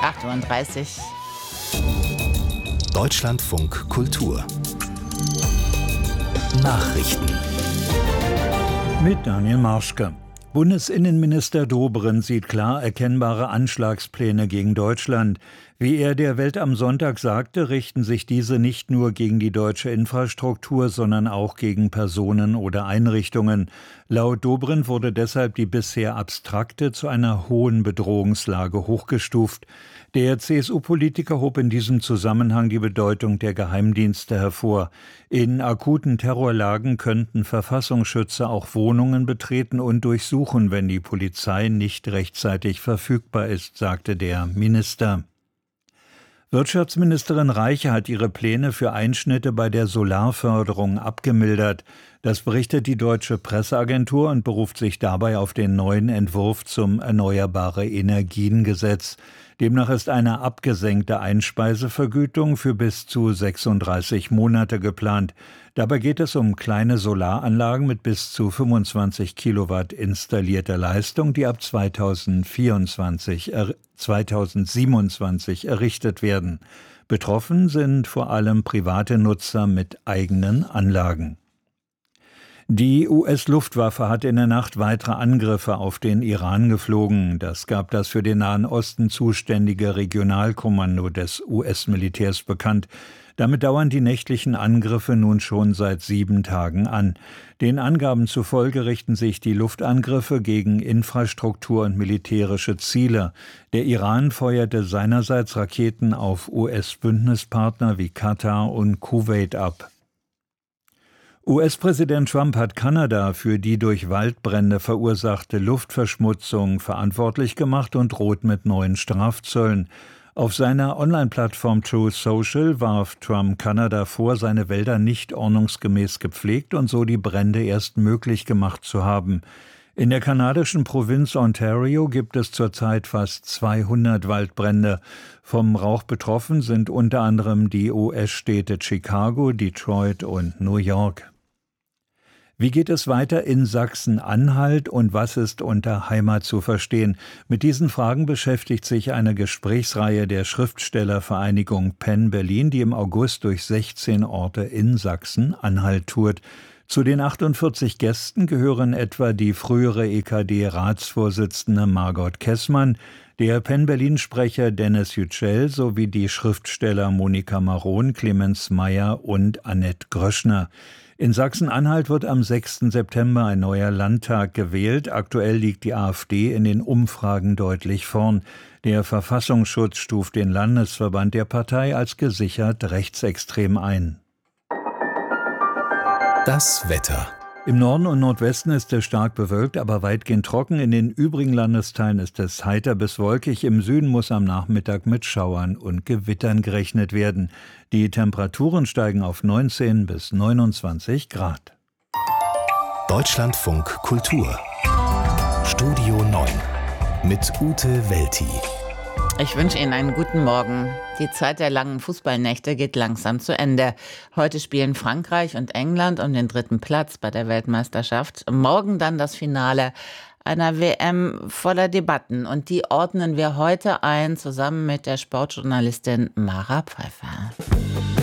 8:30 Uhr. Deutschlandfunk Kultur Nachrichten mit Daniel Marschke. Bundesinnenminister Dobrindt sieht klar erkennbare Anschlagspläne gegen Deutschland. Wie er der Welt am Sonntag sagte, richten sich diese nicht nur gegen die deutsche Infrastruktur, sondern auch gegen Personen oder Einrichtungen. Laut Dobrindt wurde deshalb die bisher abstrakte zu einer hohen Bedrohungslage hochgestuft. Der CSU-Politiker hob in diesem Zusammenhang die Bedeutung der Geheimdienste hervor. In akuten Terrorlagen könnten Verfassungsschützer auch Wohnungen betreten und durchsuchen, wenn die Polizei nicht rechtzeitig verfügbar ist, sagte der Minister. Wirtschaftsministerin Reiche hat ihre Pläne für Einschnitte bei der Solarförderung abgemildert. Das berichtet die Deutsche Presseagentur und beruft sich dabei auf den neuen Entwurf zum Erneuerbare-Energien-Gesetz. Demnach ist eine abgesenkte Einspeisevergütung für bis zu 36 Monate geplant. Dabei geht es um kleine Solaranlagen mit bis zu 25 Kilowatt installierter Leistung, die ab 2027 errichtet werden. Betroffen sind vor allem private Nutzer mit eigenen Anlagen. Die US-Luftwaffe hat in der Nacht weitere Angriffe auf den Iran geflogen. Das gab das für den Nahen Osten zuständige Regionalkommando des US-Militärs bekannt. Damit dauern die nächtlichen Angriffe nun schon seit 7 Tagen an. Den Angaben zufolge richten sich die Luftangriffe gegen Infrastruktur und militärische Ziele. Der Iran feuerte seinerseits Raketen auf US-Bündnispartner wie Katar und Kuwait ab. US-Präsident Trump hat Kanada für die durch Waldbrände verursachte Luftverschmutzung verantwortlich gemacht und droht mit neuen Strafzöllen. Auf seiner Online-Plattform Truth Social warf Trump Kanada vor, seine Wälder nicht ordnungsgemäß gepflegt und so die Brände erst möglich gemacht zu haben. In der kanadischen Provinz Ontario gibt es zurzeit fast 200 Waldbrände. Vom Rauch betroffen sind unter anderem die US-Städte Chicago, Detroit und New York. Wie geht es weiter in Sachsen-Anhalt und was ist unter Heimat zu verstehen? Mit diesen Fragen beschäftigt sich eine Gesprächsreihe der Schriftstellervereinigung Penn Berlin, die im August durch 16 Orte in Sachsen-Anhalt tourt. Zu den 48 Gästen gehören etwa die frühere EKD-Ratsvorsitzende Margot Kessmann, der Penn Berlin-Sprecher Dennis Yücel sowie die Schriftsteller Monika Maron, Clemens Meyer und Annette Gröschner. In Sachsen-Anhalt wird am 6. September ein neuer Landtag gewählt. Aktuell liegt die AfD in den Umfragen deutlich vorn. Der Verfassungsschutz stuft den Landesverband der Partei als gesichert rechtsextrem ein. Das Wetter. Im Norden und Nordwesten ist es stark bewölkt, aber weitgehend trocken. In den übrigen Landesteilen ist es heiter bis wolkig. Im Süden muss am Nachmittag mit Schauern und Gewittern gerechnet werden. Die Temperaturen steigen auf 19 bis 29 Grad. Deutschlandfunk Kultur Studio 9 mit Ute Welti. Ich wünsche Ihnen einen guten Morgen. Die Zeit der langen Fußballnächte geht langsam zu Ende. Heute spielen Frankreich und England um den 3. Platz bei der Weltmeisterschaft. Morgen dann das Finale einer WM voller Debatten. Und die ordnen wir heute ein, zusammen mit der Sportjournalistin Mara Pfeiffer.